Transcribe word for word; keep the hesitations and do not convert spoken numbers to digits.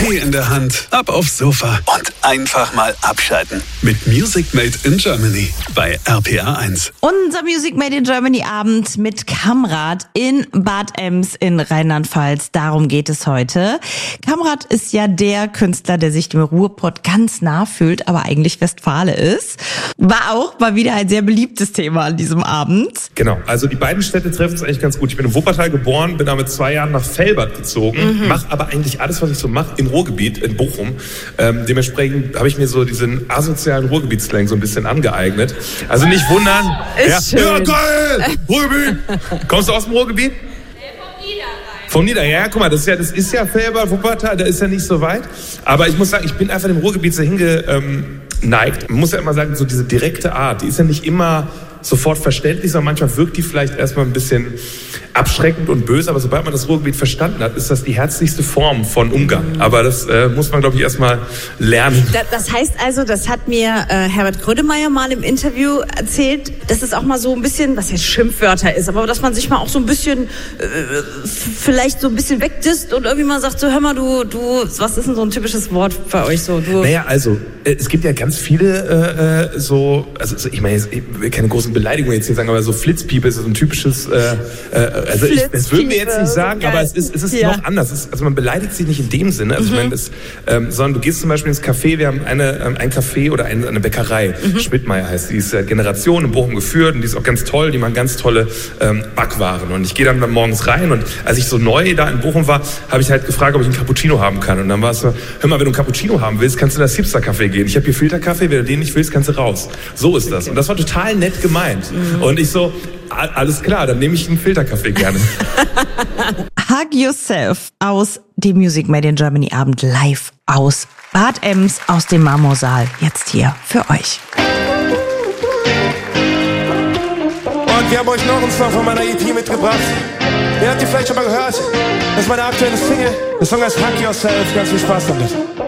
Tee in der Hand, ab aufs Sofa und einfach mal abschalten. Mit Music Made in Germany bei R P R eins. Unser Music Made in Germany Abend mit Kamrat in Bad Ems in Rheinland-Pfalz. Darum geht es heute. Kamrat ist ja der Künstler, der sich dem Ruhrpott ganz nah fühlt, aber eigentlich Westfale ist. War auch mal wieder ein sehr beliebtes Thema an diesem Abend. Genau, also die beiden Städte treffen es eigentlich ganz gut. Ich bin in Wuppertal geboren, bin da mit zwei Jahren nach Velbert gezogen, mhm. mache aber eigentlich alles, was ich so mache, im Ruhrgebiet, in Bochum. Ähm, dementsprechend habe ich mir so diesen asozialen Ruhrgebietsslang so ein bisschen angeeignet. Also nicht wundern. Ist ja, schön. ja, geil! Ruhrgebiet! Kommst du aus dem Ruhrgebiet? Vom Niederrhein, ja, guck mal, das ist ja, das ist ja Velbert, Wuppertal, da ist ja nicht so weit. Aber ich muss sagen, ich bin einfach dem Ruhrgebiet so hingeneigt. Man muss ja immer sagen, so diese direkte Art, die ist ja nicht immer sofort verständlich, sondern manchmal wirkt die vielleicht erstmal ein bisschen abschreckend und böse, aber sobald man das Ruhrgebiet verstanden hat, ist das die herzlichste Form von Umgang. Aber das äh, muss man, glaube ich, erstmal lernen. Das heißt also, das hat mir äh, Herbert Grönemeyer mal im Interview erzählt, dass es auch mal so ein bisschen, was jetzt Schimpfwörter ist, aber dass man sich mal auch so ein bisschen, äh, vielleicht so ein bisschen wegdisst und irgendwie mal sagt, so hör mal, du, du, was ist denn so ein typisches Wort bei euch so? Du naja, also, äh, es gibt ja ganz viele äh, so, also ich meine, ich will keine großen Beleidigungen jetzt hier sagen, aber so Flitzpiepe ist so ein typisches, äh, äh, also ich, das würden wir jetzt nicht sagen, geil. Aber es ist, es ist ja. noch anders. Es ist, also man beleidigt sich nicht in dem Sinne, also mhm. ich meine, das, ähm, sondern du gehst zum Beispiel ins Café, wir haben eine, ähm, ein Café oder eine, eine Bäckerei, mhm. Schmidtmeier heißt, die ist seit Generationen in Bochum geführt und die ist auch ganz toll, die machen ganz tolle ähm, Backwaren und ich gehe dann morgens rein und als ich so neu da in Bochum war, habe ich halt gefragt, ob ich einen Cappuccino haben kann und dann war es so, hör mal, wenn du einen Cappuccino haben willst, kannst du in das Hipster-Café gehen. Ich habe hier Filterkaffee, wenn du den nicht willst, kannst du raus. So ist das und das war total nett gemeint mhm. und ich so, alles klar, dann nehme ich einen Filterkaffee gerne. Hug Yourself aus dem Music Made in Germany Abend live aus Bad Ems, aus dem Marmorsaal. Jetzt hier für euch. Und wir haben euch noch einen Song von meiner E P mitgebracht. Den habt ihr vielleicht schon mal gehört. Das ist meine aktuelle Single. Der Song heißt Hug Yourself. Ganz viel Spaß damit.